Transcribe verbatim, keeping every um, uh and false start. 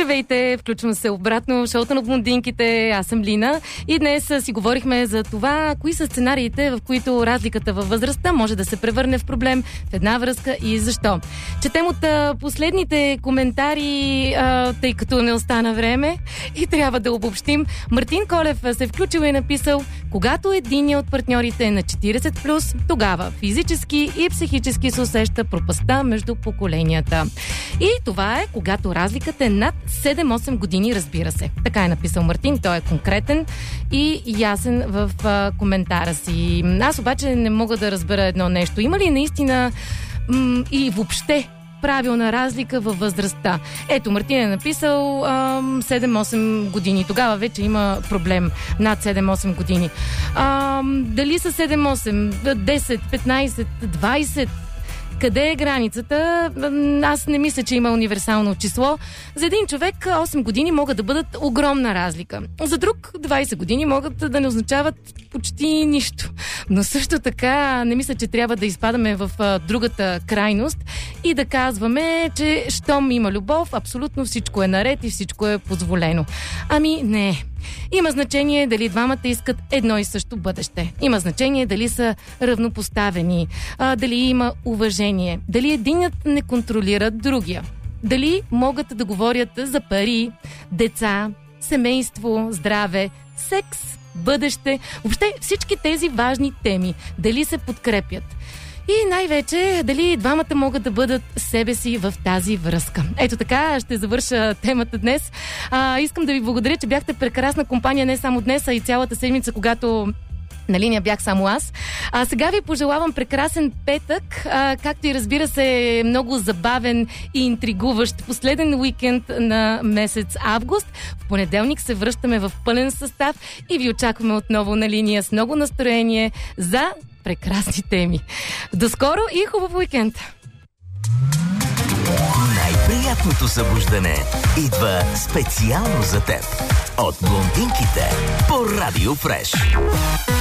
Здравейте, включвам се обратно в шоуто на блондинките. Аз съм Лина и днес си говорихме за това, кои са сценариите, в които разликата във възрастта може да се превърне в проблем в една връзка и защо. Четем от последните коментари, а, тъй като не остана време и трябва да обобщим. Мартин Колев се е включил и написал: когато единият от партньорите е на четирийсет плюс, тогава физически и психически се усеща пропастта между поколенията. И това е когато разликата е над седем-осем години, разбира се. Така е написал Мартин, той е конкретен и ясен в а, коментара си. Аз обаче не мога да разбера едно нещо. Има ли наистина м- и въобще правилна разлика във възрастта? Ето, Мартин е написал а, седем-осем години. Тогава вече има проблем над седем-осем години. А, дали са седем-осем, десет, петнайсет, двайсет? Къде е границата? Аз не мисля, че има универсално число. За един човек осем години могат да бъдат огромна разлика. За друг двайсет години могат да не означават почти нищо. Но също така не мисля, че трябва да изпадаме в а, другата крайност и да казваме, че щом има любов, абсолютно всичко е наред и всичко е позволено. Ами не. Има значение дали двамата искат едно и също бъдеще. Има значение дали са равнопоставени, а, дали има уважение, дали единят не контролира другия, дали могат да говорят за пари, деца, семейство, здраве, секс, бъдеще, въобще всички тези важни теми, дали се подкрепят. И най-вече, дали двамата могат да бъдат себе си в тази връзка. Ето така ще завърша темата днес. А, искам да ви благодаря, че бяхте прекрасна компания не само днес, а и цялата седмица, когато на линия бях само аз. А сега ви пожелавам прекрасен петък, а, както и разбира се много забавен и интригуващ последен уикенд на месец август. В понеделник се връщаме в пълен състав и ви очакваме отново на линия с много настроение за прекрасни теми. До скоро и хубав уикенд! Най-приятното събуждане идва специално за теб от блондинките по Радио Фреш.